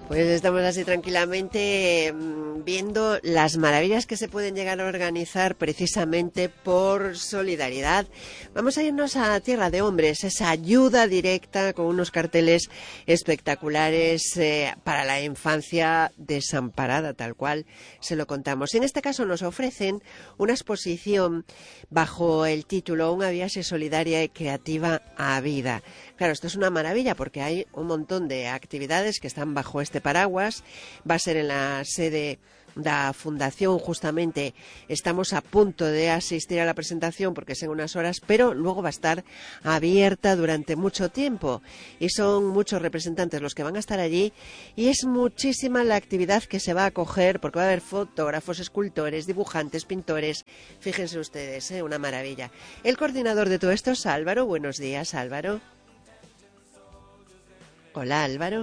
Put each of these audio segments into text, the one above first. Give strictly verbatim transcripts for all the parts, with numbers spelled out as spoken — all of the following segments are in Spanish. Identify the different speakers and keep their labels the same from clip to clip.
Speaker 1: Pues estamos así tranquilamente mmm, viendo las maravillas que se pueden llegar a organizar precisamente por solidaridad. Vamos a irnos a Tierra de Hombres, esa ayuda directa con unos carteles espectaculares eh, para la infancia desamparada, tal cual se lo contamos. En este caso nos ofrecen una exposición bajo el título Unha viaxe solidaria e creativa á vida. Claro, esto es una maravilla porque hay un montón de actividades que están bajo este paraguas. Va a ser en la sede da Fundación, justamente estamos a punto de asistir a la presentación porque es en unas horas, pero luego va a estar abierta durante mucho tiempo y son muchos representantes los que van a estar allí y es muchísima la actividad que se va a acoger porque va a haber fotógrafos, escultores, dibujantes, pintores. Fíjense ustedes, ¿eh? Una maravilla. El coordinador de todo esto es Álvaro. Buenos días, Álvaro. Hola, Álvaro.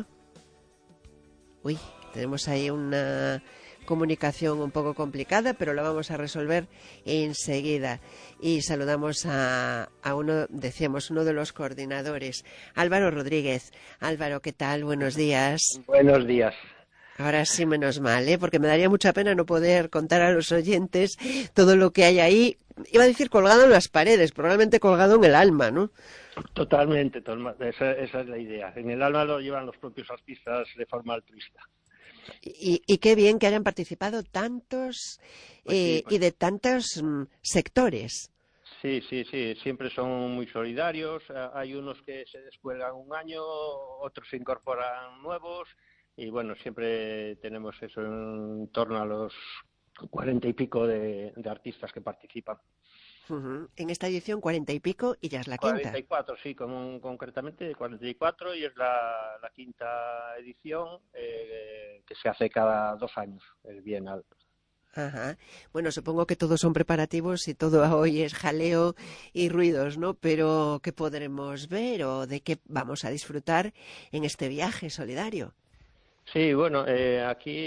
Speaker 1: Uy, tenemos ahí una comunicación un poco complicada, pero la vamos a resolver enseguida. Y saludamos a, a uno, decíamos, uno de los coordinadores, Álvaro Rodríguez. Álvaro, ¿qué tal? Buenos días.
Speaker 2: Buenos días.
Speaker 1: Ahora sí, menos mal, ¿eh? Porque me daría mucha pena no poder contar a los oyentes todo lo que hay ahí. Iba a decir colgado en las paredes, probablemente colgado en el alma, ¿no?
Speaker 2: Totalmente, esa, esa es la idea. En el alma lo llevan los propios artistas de forma altruista.
Speaker 1: Y, y qué bien que hayan participado tantos
Speaker 2: pues
Speaker 1: eh,
Speaker 2: sí, pues...
Speaker 1: y de tantos mm, sectores.
Speaker 2: Sí, sí, sí, siempre son muy solidarios. Hay unos que se descuelgan un año, otros se incorporan nuevos y bueno, siempre tenemos eso en torno a los cuarenta y pico de, de artistas que participan.
Speaker 1: Uh-huh. En esta edición cuarenta y pico y ya es la quinta.
Speaker 2: cuarenta y cuatro, sí, con, concretamente cuarenta y cuatro y es la, la quinta edición eh, que se hace cada dos años, el Bienal.
Speaker 1: Ajá. Bueno, supongo que todos son preparativos y todo hoy es jaleo y ruidos, ¿no? Pero ¿qué podremos ver o de qué vamos a disfrutar en este viaje solidario?
Speaker 2: Sí, bueno, eh, aquí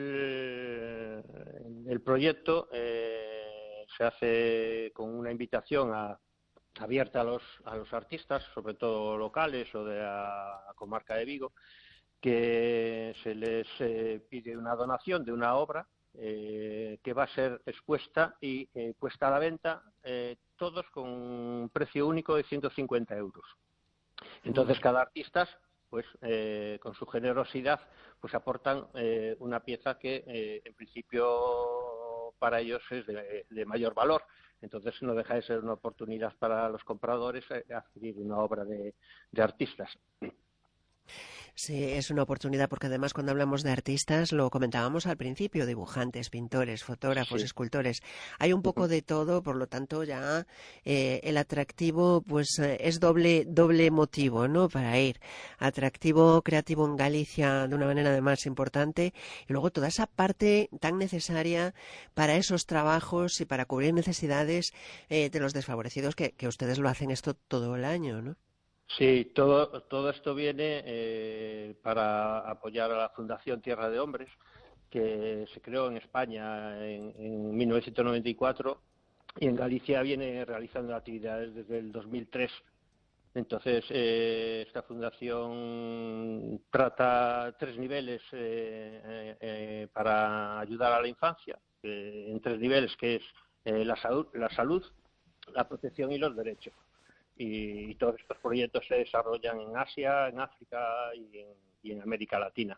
Speaker 2: el, el proyecto eh, se hace con una invitación a, abierta a los, a los artistas, sobre todo locales o de la comarca de Vigo, que se les eh, pide una donación de una obra eh, que va a ser expuesta y eh, puesta a la venta, eh, todos con un precio único de ciento cincuenta euros. Entonces, cada artista, pues eh, con su generosidad, pues aportan eh, una pieza que eh, en principio para ellos es de, de mayor valor. Entonces no deja de ser una oportunidad para los compradores adquirir una obra de, de artistas.
Speaker 1: Sí, es una oportunidad porque además cuando hablamos de artistas, lo comentábamos al principio, dibujantes, pintores, fotógrafos, sí. escultores, hay un poco de todo, por lo tanto ya eh, el atractivo pues eh, es doble doble motivo, ¿no? Para ir. Atractivo creativo en Galicia de una manera además importante y luego toda esa parte tan necesaria para esos trabajos y para cubrir necesidades eh, de los desfavorecidos que, que ustedes lo hacen esto todo el año, ¿no?
Speaker 2: Sí, todo, todo esto viene eh, para apoyar a la Fundación Tierra de Hombres, que se creó en España en, en mil novecientos noventa y cuatro y en Galicia viene realizando actividades desde el dos mil tres. Entonces, eh, esta fundación trata tres niveles eh, eh, eh, para ayudar a la infancia, eh, en tres niveles, que es eh, la salud, la salud, la protección y los derechos. Y, y todos estos proyectos se desarrollan en Asia, en África y en, y en América Latina.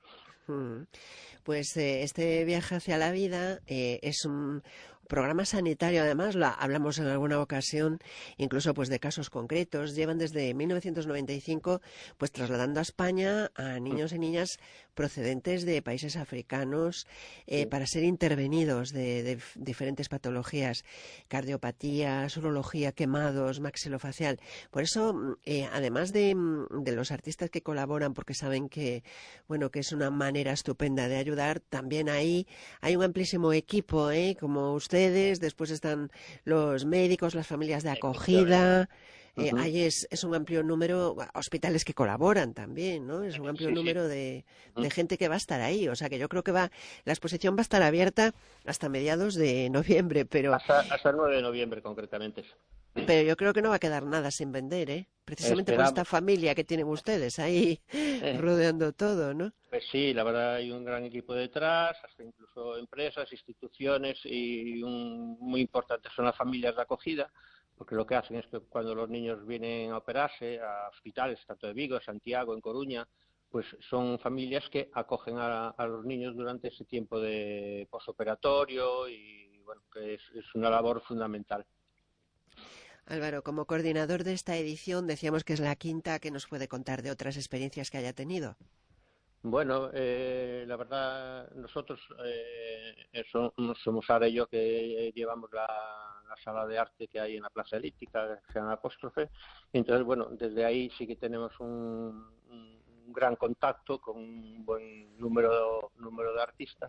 Speaker 1: Pues eh, este viaje hacia la vida eh, es un programa sanitario, además, lo hablamos en alguna ocasión, incluso pues de casos concretos. Llevan desde mil novecientos noventa y cinco pues trasladando a España a niños y niñas procedentes de países africanos eh, sí. para ser intervenidos de, de diferentes patologías, cardiopatías, urología, quemados, maxilofacial. Por eso, eh, además de, de los artistas que colaboran, porque saben que, bueno, que es una manera estupenda de ayudar, también ahí hay un amplísimo equipo, ¿eh? Como usted Ustedes, después están los médicos, las familias de acogida, eh, uh-huh. ahí es, es un amplio número, hospitales que colaboran también, ¿no? Es un amplio sí, número sí. De, uh-huh. de gente que va a estar ahí, o sea que yo creo que va, la exposición va a estar abierta hasta mediados de noviembre, pero...
Speaker 2: Hasta, hasta el nueve de noviembre concretamente.
Speaker 1: Pero yo creo que no va a quedar nada sin vender, ¿eh? Precisamente por esta
Speaker 2: Esperamos.
Speaker 1: familia que tienen ustedes ahí
Speaker 2: Eh,
Speaker 1: rodeando todo, ¿no?
Speaker 2: Pues sí, la verdad hay un gran equipo detrás, hasta incluso empresas, instituciones y un, muy importante son las familias de acogida, porque lo que hacen es que cuando los niños vienen a operarse a hospitales, tanto de Vigo, Santiago, en Coruña, pues son familias que acogen a, a los niños durante ese tiempo de posoperatorio y bueno, que es, es una labor fundamental.
Speaker 1: Álvaro, como coordinador de esta edición, decíamos que es la quinta, que nos puede contar de otras experiencias que haya tenido.
Speaker 2: Bueno, eh, la verdad, nosotros eh, eso, somos ahora y yo que llevamos la, la sala de arte que hay en la Plaza Elíptica, que se llama Apóstrofe. Y entonces, bueno, desde ahí sí que tenemos un, un gran contacto con un buen número, número de artistas.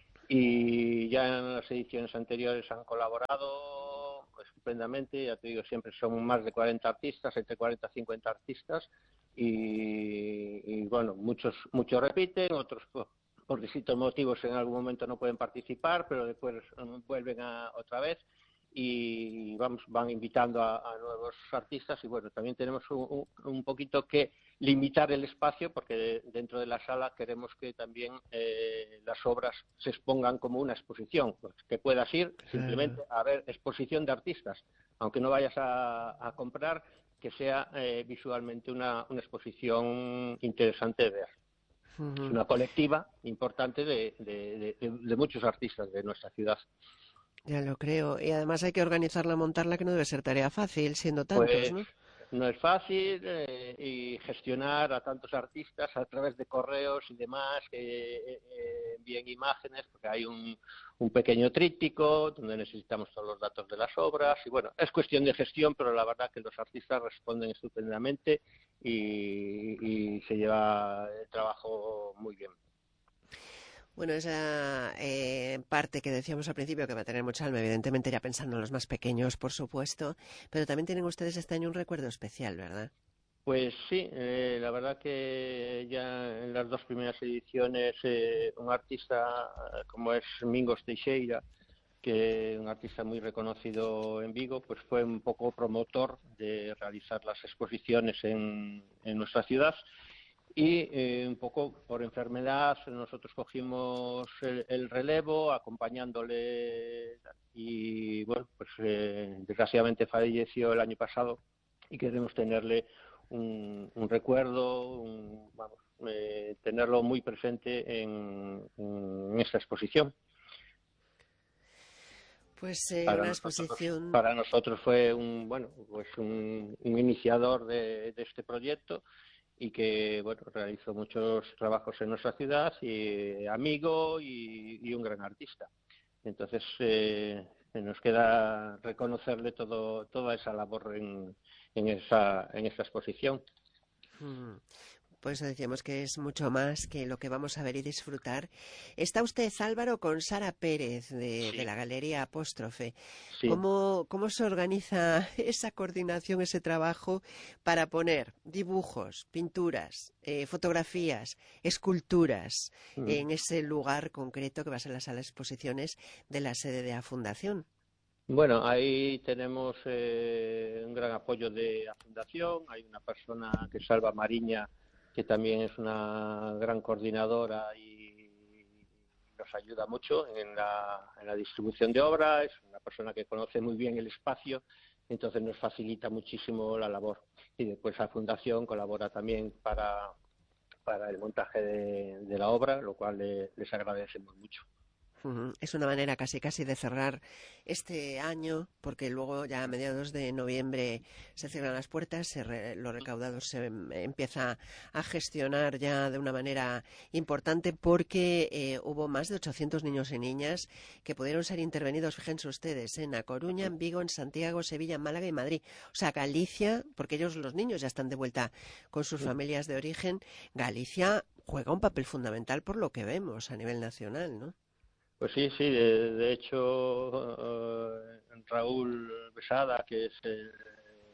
Speaker 2: Y ya en las ediciones anteriores han colaborado estupendamente, ya te digo, siempre son más de cuarenta artistas, entre cuarenta y cincuenta artistas, y, y bueno, muchos muchos repiten, otros por, por distintos motivos en algún momento no pueden participar, pero después um, vuelven a, otra vez y vamos van invitando a, a nuevos artistas y bueno, también tenemos un, un, un poquito que limitar el espacio porque dentro de la sala queremos que también eh, las obras se expongan como una exposición, pues, que puedas ir simplemente
Speaker 1: Claro.
Speaker 2: a ver exposición de artistas, aunque no vayas a, a comprar, que sea eh, visualmente una, una exposición interesante de ver. Es
Speaker 1: Ujú.
Speaker 2: una colectiva importante de, de, de, de muchos artistas de nuestra ciudad.
Speaker 1: Ya lo creo. Y además hay que organizarla, montarla, que no debe ser tarea fácil, siendo tantos,
Speaker 2: Pues
Speaker 1: ¿no?
Speaker 2: no es fácil eh, y gestionar a tantos artistas a través de correos y demás que eh, eh, envíen imágenes, porque hay un, un pequeño tríptico donde necesitamos todos los datos de las obras y bueno, es cuestión de gestión, pero la verdad que los artistas responden estupendamente y, y se lleva el trabajo muy bien.
Speaker 1: Bueno, esa eh, parte que decíamos al principio que va a tener mucha alma, evidentemente ya pensando en los más pequeños, por supuesto, pero también tienen ustedes este año un recuerdo especial, ¿verdad?
Speaker 2: Pues sí, eh, la verdad que ya en las dos primeras ediciones eh, un artista eh, como es Mingos Teixeira, que es un artista muy reconocido en Vigo, pues fue un poco promotor de realizar las exposiciones en, en nuestra ciudad y eh, un poco por enfermedad nosotros cogimos el, el relevo acompañándole y bueno, pues eh, desgraciadamente falleció el año pasado y queremos tenerle un, un recuerdo, un, vamos, eh, tenerlo muy presente en, en esta exposición.
Speaker 1: Pues eh,
Speaker 2: Para
Speaker 1: una
Speaker 2: nosotros,
Speaker 1: exposición.
Speaker 2: para nosotros fue un bueno, pues un, un iniciador de, de este proyecto y que bueno realizó muchos trabajos en nuestra ciudad y amigo y, y un gran artista. Entonces eh, nos queda reconocerle todo toda esa labor en, en esa en esta exposición.
Speaker 1: Hmm. Por eso decíamos que es mucho más que lo que vamos a ver y disfrutar. Está usted, Álvaro, con Sara Pérez de, de
Speaker 2: Sí,
Speaker 1: la Galería Apóstrofe.
Speaker 2: sí.
Speaker 1: ¿Cómo, ¿Cómo se organiza esa coordinación, ese trabajo para poner dibujos, pinturas, eh, fotografías, esculturas
Speaker 2: Mm.
Speaker 1: en ese lugar concreto que va a ser la sala de exposiciones de la sede de la Fundación?
Speaker 2: Bueno, ahí tenemos eh, un gran apoyo de la Fundación. Hay una persona que es Salva Mariña, que también es una gran coordinadora y nos ayuda mucho en la, en la distribución de obras. Es una persona que conoce muy bien el espacio, entonces nos facilita muchísimo la labor. Y después la Fundación colabora también para, para el montaje de, de la obra, lo cual le, les agradecemos mucho.
Speaker 1: Ujú. Es una manera casi casi de cerrar este año, porque luego ya a mediados de noviembre se cierran las puertas, se re, lo recaudado se em, empieza a gestionar ya de una manera importante, porque eh, hubo más de ochocientos niños y niñas que pudieron ser intervenidos, fíjense ustedes, en A Coruña, en Vigo, en Santiago, Sevilla, Málaga y Madrid. O sea, Galicia, porque ellos los niños ya están de vuelta con sus familias de origen, Galicia juega un papel fundamental por lo que vemos a nivel nacional, ¿no?
Speaker 2: Pues sí, sí, de, de hecho eh, Raúl Besada, que es el,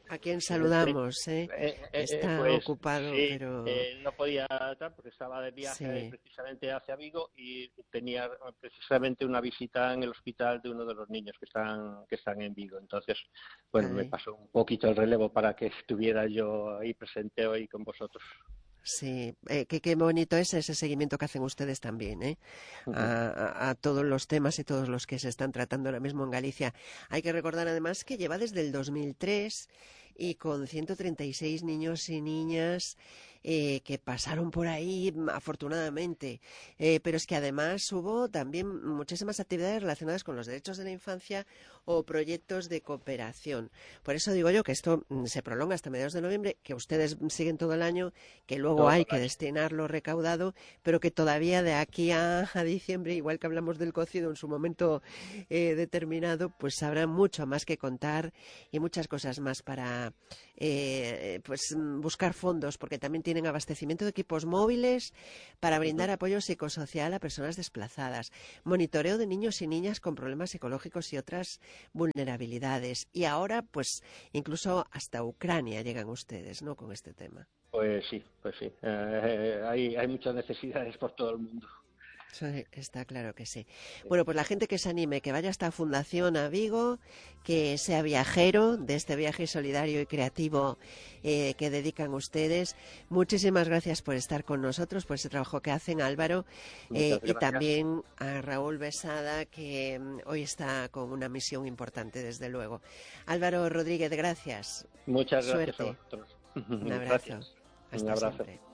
Speaker 1: a quien saludamos, ¿eh?
Speaker 2: Eh, eh,
Speaker 1: Está
Speaker 2: pues,
Speaker 1: ocupado,
Speaker 2: sí,
Speaker 1: pero...
Speaker 2: eh, no podía estar porque estaba de viaje
Speaker 1: Sí.
Speaker 2: precisamente hacia Vigo y tenía precisamente una visita en el hospital de uno de los niños que están que están en Vigo. Entonces, bueno,
Speaker 1: Vale.
Speaker 2: me pasó un poquito el relevo para que estuviera yo ahí presente hoy con vosotros.
Speaker 1: Sí, eh, qué, qué bonito es ese seguimiento que hacen ustedes también, ¿eh?
Speaker 2: Ujú.
Speaker 1: A, a- a todos los temas y todos los que se están tratando ahora mismo en Galicia. Hay que recordar además que lleva desde el dos mil tres y con ciento treinta y seis niños y niñas eh, que pasaron por ahí, mm, afortunadamente. Eh, pero es que además hubo también muchísimas actividades relacionadas con los derechos de la infancia o proyectos de cooperación. Por eso digo yo que esto mm, se prolonga hasta mediados de noviembre, que ustedes siguen todo el año, que luego
Speaker 2: Todo
Speaker 1: hay
Speaker 2: el
Speaker 1: que
Speaker 2: año.
Speaker 1: destinar lo recaudado, pero que todavía de aquí a, a diciembre, igual que hablamos del cocido en su momento eh, determinado, pues habrá mucho más que contar y muchas cosas más para eh, pues mm, buscar fondos, porque también tienen abastecimiento de equipos móviles para brindar
Speaker 2: Ujú.
Speaker 1: apoyo psicosocial a personas desplazadas, monitoreo de niños y niñas con problemas psicológicos y otras vulnerabilidades. Y ahora, pues, incluso hasta Ucrania llegan ustedes, ¿no?, con este tema.
Speaker 2: Pues sí, pues sí. Eh, hay, hay muchas necesidades por todo el mundo.
Speaker 1: Sí, está claro que sí. Bueno, pues la gente que se anime, que vaya a esta fundación a Vigo, que sea viajero de este viaje solidario y creativo eh, que dedican ustedes. Muchísimas gracias por estar con nosotros, por ese trabajo que hacen, Álvaro, eh,
Speaker 2: Muchas
Speaker 1: y
Speaker 2: gracias.
Speaker 1: también a Raúl Besada, que mm, hoy está con una misión importante, desde luego. Álvaro Rodríguez, gracias.
Speaker 2: Muchas gracias a
Speaker 1: Suerte.
Speaker 2: vosotros.
Speaker 1: Un abrazo.
Speaker 2: Gracias. Un
Speaker 1: Hasta
Speaker 2: abrazo.
Speaker 1: siempre.